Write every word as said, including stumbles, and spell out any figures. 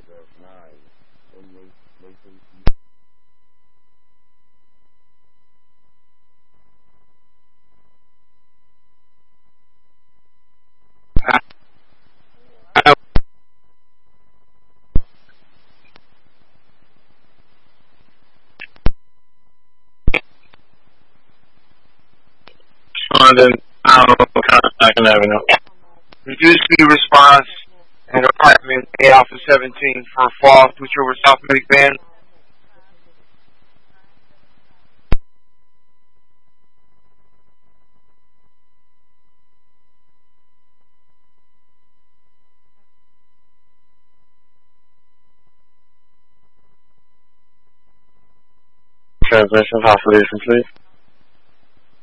Responding, I don't know, contact eleven. Reduce speed response in apartment A Alpha seventeen for fall switch over South Medic Band. Transmission, oscillation, please.